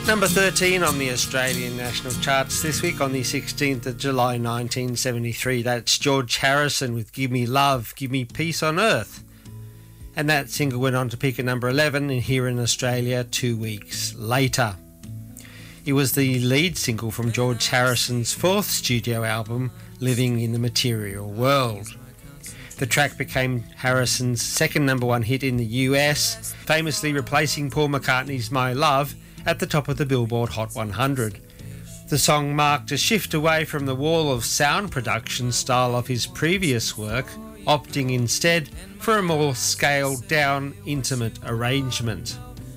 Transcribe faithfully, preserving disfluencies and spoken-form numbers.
Number thirteen on the Australian national charts this week on the sixteenth of July nineteen seventy-three. That's George Harrison with Give Me Love, Give Me Peace on Earth. And that single went on to peak at number eleven here in Australia two weeks later. It was the lead single from George Harrison's fourth studio album, Living in the Material World. The track became Harrison's second number one hit in the U S, famously replacing Paul McCartney's My Love at the top of the Billboard Hot one hundred. The song marked a shift away from the wall of sound production style of his previous work, opting instead for a more scaled-down, intimate arrangement.